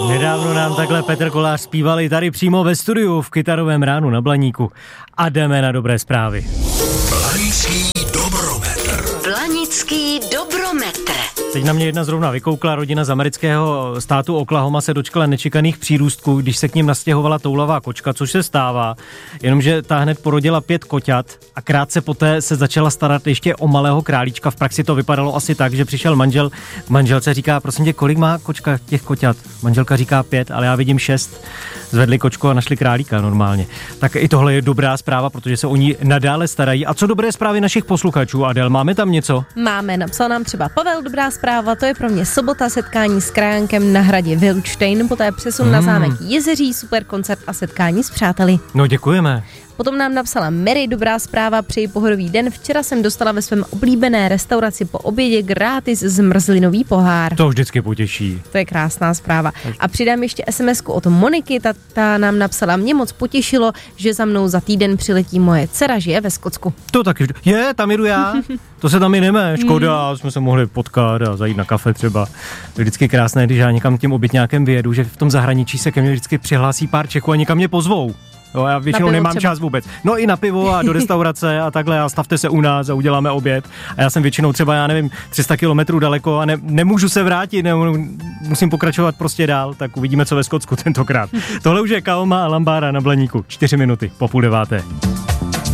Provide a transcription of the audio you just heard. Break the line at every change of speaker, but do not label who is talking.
Nedávno nám takhle Petr Kolář zpívali tady přímo ve studiu v Kytarovém ránu na Blaníku. A jdeme na dobré zprávy.
Blanický dobrometr.
Blanický dobrometr.
Teď na mě jedna zrovna vykoukla. Rodina z amerického státu Oklahoma se dočkala nečekaných přírůstků, když se k nim nastěhovala toulavá kočka, což se stává. Jenomže ta hned porodila 5 koťat a krátce poté se začala starat ještě o malého králíčka. V praxi to vypadalo asi tak, že přišel manžel k manželce, říká: prosím tě, kolik má kočka těch koťat? Manželka říká 5, ale já vidím 6. Zvedli kočku a našli králíka normálně. Tak i tohle je dobrá zpráva, protože se o ní nadále starají. A co dobré zprávy našich posluchačů, Adel? Máme tam něco?
Máme, napsal nám třeba Pavel, dobrá zpráva, to je pro mě sobota, setkání s krajánkem na hradě Vilštejn, poté přesun na zámek Jezeří, super koncert a setkání s přáteli.
No, děkujeme.
Potom nám napsala Mary, dobrá zpráva, přeji pohodový den. Včera jsem dostala ve svém oblíbené restauraci po obědě gratis zmrzlinový pohár.
To vždycky potěší.
To je krásná zpráva. A přidám ještě SMS-ku od Moniky, ta nám napsala: mě moc potěšilo, že za mnou za týden přiletí moje dcera, žije ve Skotsku.
To taky, tam jedu já. To se tam jineme, škoda, jsme se mohli potkat a zajít na kafe třeba. To je vždycky krásné, když já někam tím obytňákem vyjedu, že v tom zahraničí se ke mně vždycky přihlásí pár Čechů a někam mě pozvou. Jo, já většinou nemám třeba čas vůbec. No i na pivo a do restaurace a takhle, a stavte se u nás a uděláme oběd. A já jsem většinou třeba, 300 kilometrů daleko a nemůžu se vrátit, musím pokračovat prostě dál, tak uvidíme, co ve Skotsku tentokrát. Tohle už je Kaoma a Lambára na Blaníku. 4 minuty po 8:30.